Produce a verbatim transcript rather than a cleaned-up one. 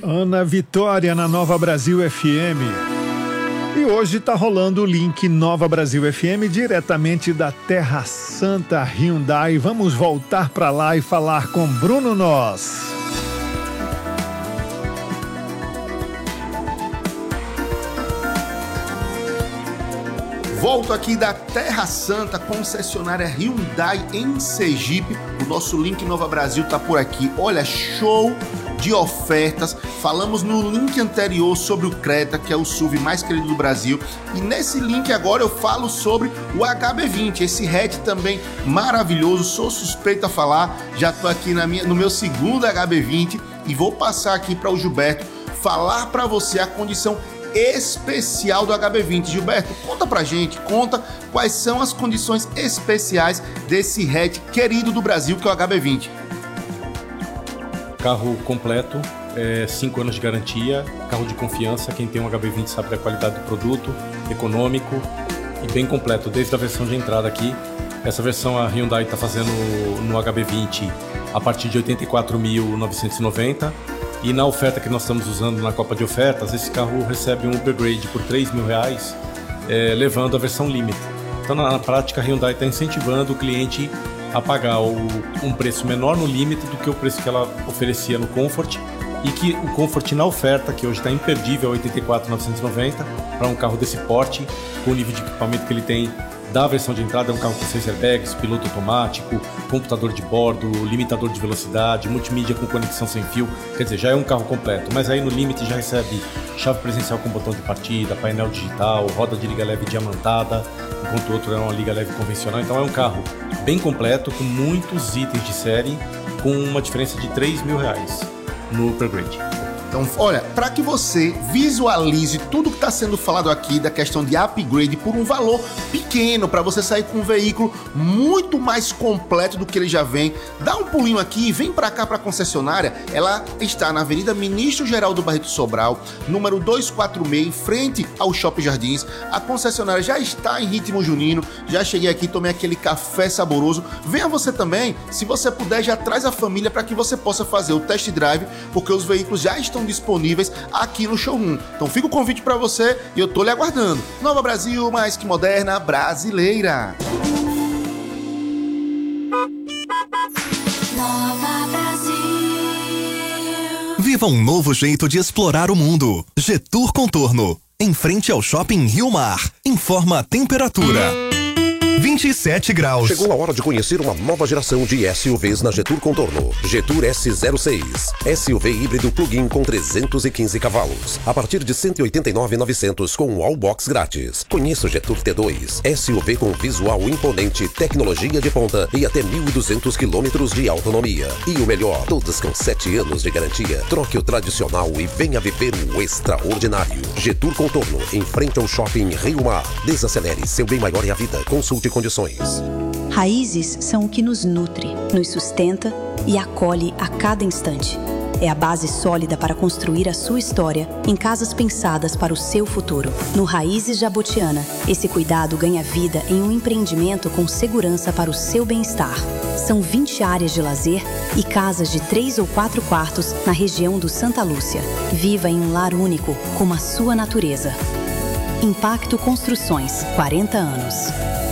Ana Vitória na Nova Brasil F M. E hoje tá rolando o link Nova Brasil F M diretamente da Terra Santa Hyundai. Vamos voltar para lá e falar com Bruno Noss. Volto aqui da Terra Santa, concessionária Hyundai em Sergipe. O nosso link Nova Brasil tá por aqui. Olha, show de ofertas. Falamos no link anterior sobre o Creta, que é o S U V mais querido do Brasil. E nesse link agora eu falo sobre o H B vinte, esse hatch também maravilhoso. Sou suspeito a falar, já tô aqui na minha, no meu segundo H B vinte e vou passar aqui para o Gilberto falar para você a condição especial do H B vinte. Gilberto, conta pra gente, conta quais são as condições especiais desse hatch querido do Brasil, que é o H B vinte. Carro completo, cinco anos de garantia, carro de confiança. Quem tem um H B vinte sabe a qualidade do produto, econômico e bem completo, desde a versão de entrada aqui. Essa versão a Hyundai está fazendo no H B vinte a partir de oitenta e quatro mil novecentos e noventa. E na oferta que nós estamos usando na Copa de Ofertas, esse carro recebe um upgrade por três mil reais, é, levando a versão Limit. Então, na, na prática, a Hyundai está incentivando o cliente a pagar o, um preço menor no Limit do que o preço que ela oferecia no Comfort, e que o Comfort na oferta, que hoje está imperdível, oitenta e quatro mil novecentos e noventa, para um carro desse porte, com o nível de equipamento que ele tem da versão de entrada. É um carro com seis airbags, piloto automático, computador de bordo, limitador de velocidade, multimídia com conexão sem fio. Quer dizer, já é um carro completo, mas aí no Limit já recebe chave presencial com botão de partida, painel digital, roda de liga leve diamantada, enquanto o outro é uma liga leve convencional. Então é um carro bem completo, com muitos itens de série, com uma diferença de três mil reais no upgrade. Então, olha, para que você visualize tudo que está sendo falado aqui da questão de upgrade por um valor pequeno, para você sair com um veículo muito mais completo do que ele já vem, dá um pulinho aqui e vem para cá, para a concessionária. Ela está na Avenida Ministro Geraldo Barreto Sobral, número duzentos e quarenta e seis, em frente ao Shopping Jardins. A concessionária já está em ritmo junino. Já cheguei aqui, tomei aquele café saboroso. Venha você também, se você puder, já traz a família para que você possa fazer o test drive, porque os veículos já estão disponíveis aqui no showroom. Então fica o convite para você e eu tô lhe aguardando. Nova Brasil, mais que moderna, brasileira. Nova Brasil. Viva um novo jeito de explorar o mundo. G-Tour Contorno, em frente ao Shopping Rio Mar. Informa a temperatura. vinte e sete graus. Chegou a hora de conhecer uma nova geração de S U Vs na G-Tour Contorno. G-Tour S zero seis. S U V híbrido plug-in com trezentos e quinze cavalos. A partir de cento e oitenta e nove mil e novecentos com o All Box grátis. Conheça o G-Tour T dois. S U V com visual imponente, tecnologia de ponta e até mil e duzentos quilômetros de autonomia. E o melhor, todas com sete anos de garantia. Troque o tradicional e venha viver o extraordinário. G-Tour Contorno, em frente ao Shopping Rio Mar. Desacelere, seu bem maior é a vida. Consulte condições. Raízes são o que nos nutre, nos sustenta e acolhe a cada instante. É a base sólida para construir a sua história em casas pensadas para o seu futuro. No Raízes Jabotiana, esse cuidado ganha vida em um empreendimento com segurança para o seu bem-estar. São vinte áreas de lazer e casas de três ou quatro quartos na região do Santa Lúcia. Viva em um lar único, como a sua natureza. Impacto Construções, quarenta anos.